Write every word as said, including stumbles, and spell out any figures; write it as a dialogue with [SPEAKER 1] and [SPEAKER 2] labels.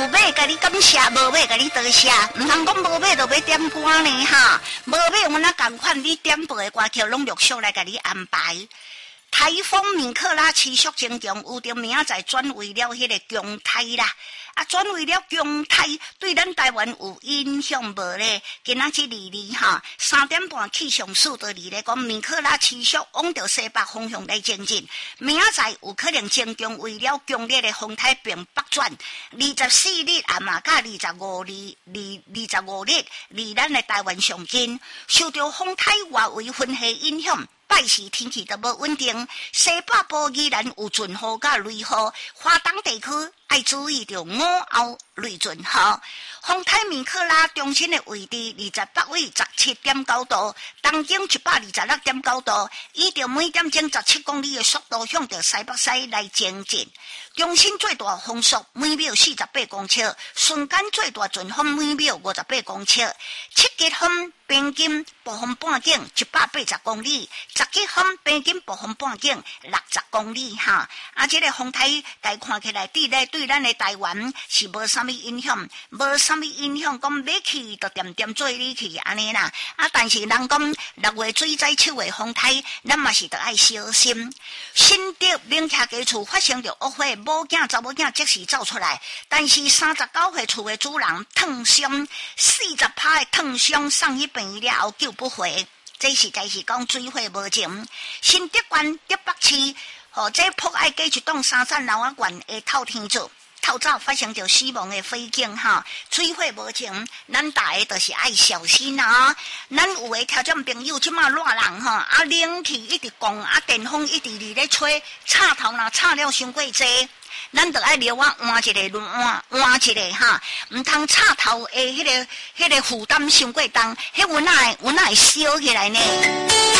[SPEAKER 1] 有买甲你感谢，无买甲你多谢，唔通讲无买就要点歌呢哈，无买阮啊共款，你点播的歌曲拢陆续来甲你安排。台风米克拉持续增强，有着明仔载转为了迄个强台啦，啊转为了强台，对咱台湾有影响无咧？今仔日二日哈，三点半气象署就伫咧讲米克拉持续往着西北方向来前进，明仔载有可能增强为了强烈的风台并北转，二十四日啊嘛，甲二十五日、二二十五日离咱的台湾上近，受到风台外围分系影响。拜时天气都无稳定，西北部依然有阵雨甲雷雨，华东地区要注意着午后雷阵雨。风台米克拉中心的位置二十北纬十七点九度，东经一百二十六点九度，以着每点钟十七公里的速度向着西北西来前进。中心最大风速每秒四十八公尺，瞬间最大阵风每秒五十八公尺，七级风平均暴风半径一百八十公里，十级风平均暴风半径六十公里哈。啊，这个风台该看起来对咧对咱的台湾是无啥物影响，无啥物影响，讲要去就点点做你去安尼啦。啊，但是人讲六月水灾七月风台，咱嘛是得爱小心。新竹明徛家厝发生着恶火。某囝查某囝即时走出来，但是三十九岁厝的主人烫伤，四十趴的烫伤送去病院了后救不回，这实在是讲水火无情。新竹县竹北市，哦，这破爱街一栋三层楼啊县的透天厝，透早发生着死亡的火警哈，水火无情，咱大家都是爱小心啊！咱有的听众朋友即马热人哈，啊冷气一直降，啊电风一直伫咧吹，插头若插了伤过济。咱着爱留啊换一个换换一个哈，唔通插头诶，迄、那个迄、那个负担伤过重，迄阮哪会阮哪会烧起来呢？